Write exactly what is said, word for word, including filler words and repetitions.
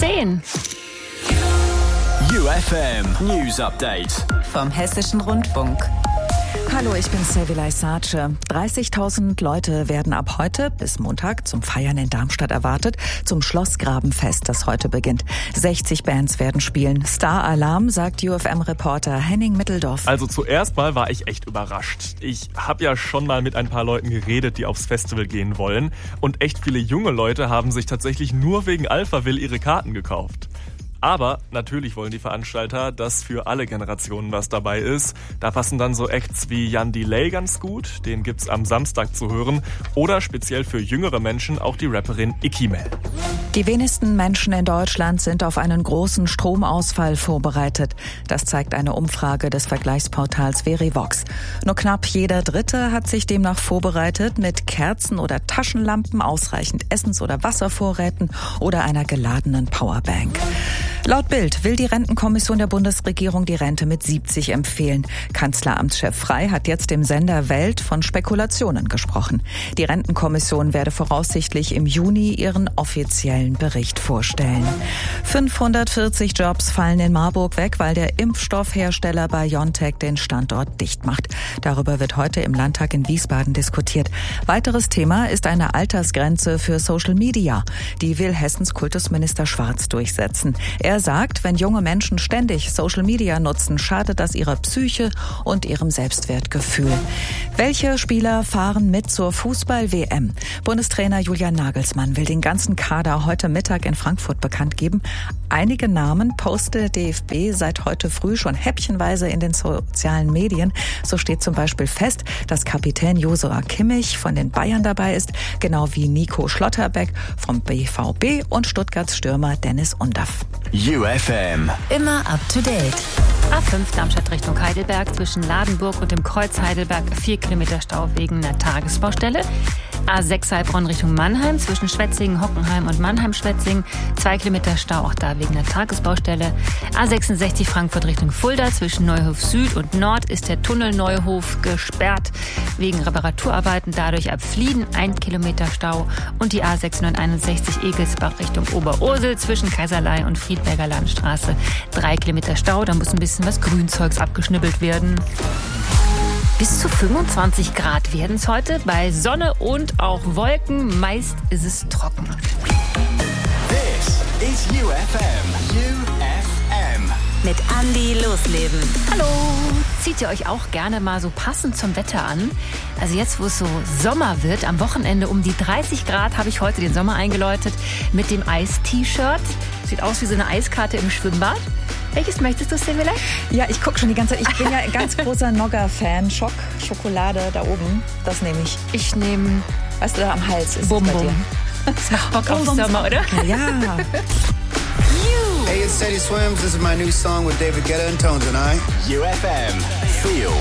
zehn. U F M News Update vom Hessischen Rundfunk. Hallo, ich bin Servilay Sace. dreißigtausend Leute werden ab heute bis Montag zum Feiern in Darmstadt erwartet, zum Schlossgrabenfest, das heute beginnt. sechzig Bands werden spielen. Star Alarm, sagt U F M-Reporter Henning Mitteldorf. Also zuerst mal war ich echt überrascht. Ich habe ja schon mal mit ein paar Leuten geredet, die aufs Festival gehen wollen. Und echt viele junge Leute haben sich tatsächlich nur wegen Alphaville ihre Karten gekauft. Aber natürlich wollen die Veranstalter, dass für alle Generationen was dabei ist. Da passen dann so Acts wie Jan Delay ganz gut, den gibt's am Samstag zu hören. Oder speziell für jüngere Menschen auch die Rapperin Ikimel. Die wenigsten Menschen in Deutschland sind auf einen großen Stromausfall vorbereitet. Das zeigt eine Umfrage des Vergleichsportals Verivox. Nur knapp jeder Dritte hat sich demnach vorbereitet mit Kerzen oder Taschenlampen, ausreichend Essens- oder Wasservorräten oder einer geladenen Powerbank. Laut Bild will die Rentenkommission der Bundesregierung die Rente mit siebzig empfehlen. Kanzleramtschef Frey hat jetzt dem Sender Welt von Spekulationen gesprochen. Die Rentenkommission werde voraussichtlich im Juni ihren offiziellen Bericht vorstellen. fünfhundertvierzig Jobs fallen in Marburg weg, weil der Impfstoffhersteller BioNTech den Standort dicht macht. Darüber wird heute im Landtag in Wiesbaden diskutiert. Weiteres Thema ist eine Altersgrenze für Social Media. Die will Hessens Kultusminister Schwarz durchsetzen. Er sagt, wenn junge Menschen ständig Social Media nutzen, schadet das ihrer Psyche und ihrem Selbstwertgefühl. Welche Spieler fahren mit zur Fußball-W M? Bundestrainer Julian Nagelsmann will den ganzen Kader heute Mittag in Frankfurt bekannt geben. Einige Namen postet der D F B seit heute früh schon häppchenweise in den sozialen Medien. So steht zum Beispiel fest, dass Kapitän Joshua Kimmich von den Bayern dabei ist, genau wie Nico Schlotterbeck vom B V B und Stuttgarts Stürmer Dennis Undaff. U F M. Immer up to date. A fünf Darmstadt Richtung Heidelberg zwischen Ladenburg und dem Kreuz Heidelberg vier Kilometer Stau wegen einer Tagesbaustelle. A sechs Heilbronn Richtung Mannheim zwischen Schwetzingen, Hockenheim und Mannheim-Schwetzingen. zwei Kilometer Stau, auch da wegen einer Tagesbaustelle. A sechsundsechzig Frankfurt Richtung Fulda zwischen Neuhof Süd und Nord ist der Tunnel Neuhof gesperrt wegen Reparaturarbeiten. Dadurch ab Flieden ein Kilometer Stau. Und die A sechshunderteinundsechzig Egelsbach Richtung Oberursel zwischen Kaiserlei und Friedberger Landstraße. drei Kilometer Stau, da muss ein bisschen was Grünzeugs abgeschnibbelt werden. Bis zu fünfundzwanzig Grad werden es heute bei Sonne und auch Wolken. Meist ist es trocken. This is U F M. U F M. Mit Andi Losleben. Hallo! Zieht ihr euch auch gerne mal so passend zum Wetter an? Also jetzt, wo es so Sommer wird, am Wochenende um die dreißig Grad, habe ich heute den Sommer eingeläutet mit dem Eis-T-Shirt. Sieht aus wie so eine Eiskarte im Schwimmbad. Welches möchtest du, Servilay? Ja, ich gucke schon die ganze Zeit. Ich bin ja ein ganz großer Nogger-Fan. Schock, Schokolade da oben, das nehme ich. Ich nehme, weißt du, da am Hals ist Bum es bei Bum. dir. Das macht Bock auf Sommer, oder? Ja. Hey, it's Teddy Swims. This is my new song with David Guetta and Tones and I. U F M. Feel